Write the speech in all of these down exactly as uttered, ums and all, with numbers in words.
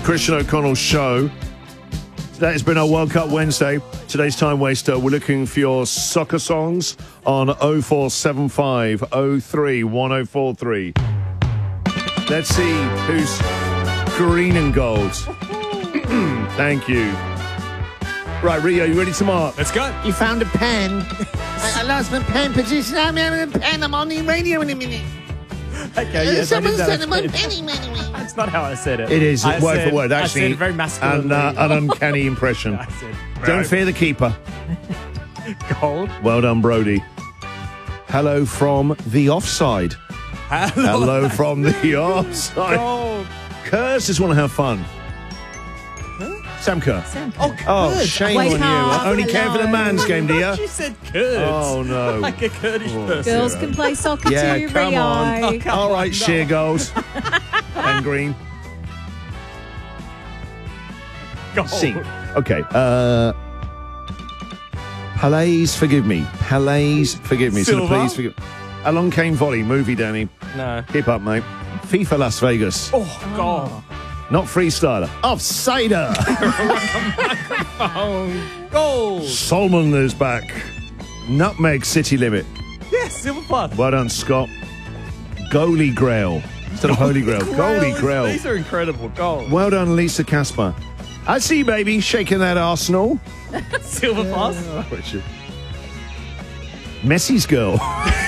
Christian O'Connell Show. That has been our World Cup Wednesday. Today's Time Waster, we're looking for your soccer songs on oh four seven five oh three one oh four three. Let's see who's green and gold. Thank you. Right, Rio, you ready to mark? Let's go. You found a pen. I, I lost my pen position. I'm having a pen. I'm on the radio in a minute. Okay, yes, Someone I did said that. I'm on penny, penny, penny. That's not how I said it. It is, I word said, for word, actually. I said very masculine. And uh, an uncanny impression. I said, Don't right. fear the keeper. Gold. Well done, Brody. Hello from the offside. Hello. Hello from the offside. Gold. Kurz just want to have fun. Sam Kerr. Oh, Oh, Kurd. shame Wake on you. up. I only care for the man's game, do you? You said Kurds. Oh, no. Like a Kurdish Oh. person. Girls can play soccer Yeah, too, come Rio. on. Oh, come All on, right, no. sheer goals. And green. Gold. C. Okay. Uh, Palais, forgive me. Palais, forgive me. So Silver. please forgive. Along Came Volley, movie, Danny. No. Keep up, mate. FIFA Las Vegas. Oh, gold. Not freestyler. Offsider. Oh, gold. Solomon is back. Nutmeg City Limit. Yes, silver plus. Well done, Scott. Goalie Grail. Instead of Holy Grail. Goalie Grail. These are incredible. Gold. Well done, Lisa Casper. I see, baby, shaking that Arsenal. Silver plus. Richard. Messi's girl.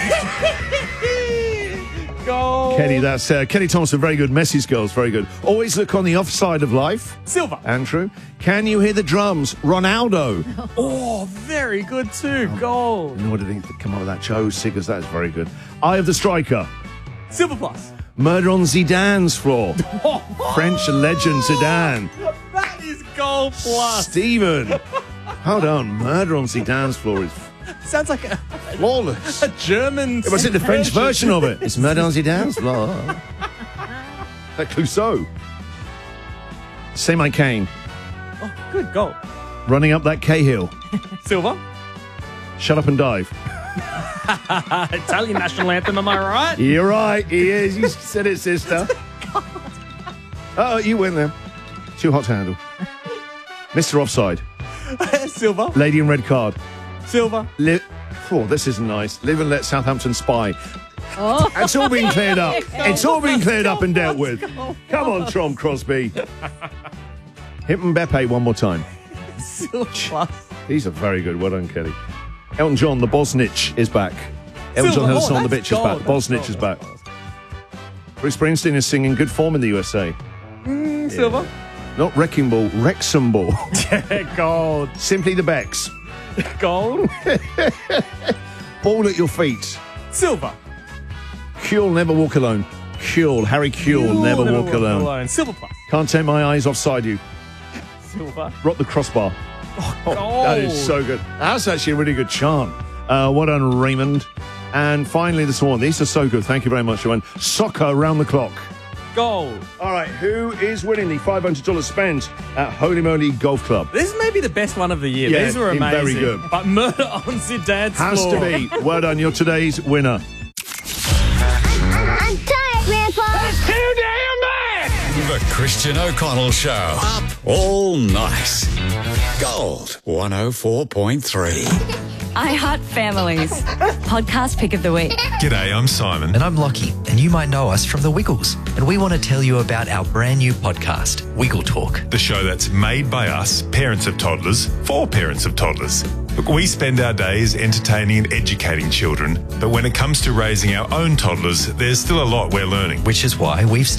Gold. Kenny, that's uh, Kenny Thompson. Very good. Messi's girl's very good. Always look on the offside of life. Silver. Andrew. Can you hear the drums? Ronaldo. Oh, very good too. Gold. Nor did he come up with that. Joe Siggers. That is very good. Eye of the Striker. Silver plus. Murder on Zidane's floor. French legend Zidane. That is gold plus. Stephen. Hold on. Murder on Zidane's floor is Sounds like a, flawless. a German. Was it the French version of it? It's Murder on Zidane's floor. That Clouseau. Say My Cane. Oh, good gold. Running up that Cahill. Silver. Shut up and dive. Italian national anthem. Am I right? You're right. He is. You said it, sister. Oh, you win there. Too hot to handle. Mister Offside. Silver. Lady in red card. Silver. Li- oh, this isn't nice. Live and let Southampton spy. Oh. It's all been cleared up. It's all been cleared up and dealt with. Come on, Tom Crosby. Hit Mbappe one more time. Silver plus. These are very good. Well done, Kelly. Elton John, the Bosnich, is back. Elton John Silver. has a Oh, song, The that's Bitch is back. gold. The That's Bosnich gold. is back. That's Bruce Springsteen is singing Good Form in the U S A. Mm, silver. Not Wrecking Ball, Wrexham Ball. Yeah, gold. Simply the Becks. Gold. Ball at your feet. Silver. Kuehl, Never Walk Alone. Kuehl, Harry Kuehl, Never, walk, alone. Silver plus. Can't take my eyes offside you. Silver. Rock the Crossbar. Gold. That is so good. That's actually a really good chant. Uh, well done, Raymond. And finally, this one. These are so good. Thank you very much, everyone. Soccer around the clock. Gold. All right, who is winning the five hundred dollars spent at Holy Moly Golf Club? This may be the best one of the year. Yeah, These were very amazing. good. But Murder on Zidane's Has floor. to be. Well done. You're today's winner. I'm tired, Grandpa. Too damn bad! The Christian O'Connell Show. Up all night. Gold one oh four point three. I Heart Families. Podcast pick of the week. G'day, I'm Simon. And I'm Lockie, and you might know us from The Wiggles. And we want to tell you about our brand new podcast, Wiggle Talk. The show that's made by us, parents of toddlers, for parents of toddlers. Look, we spend our days entertaining and educating children, but when it comes to raising our own toddlers, there's still a lot we're learning. Which is why we've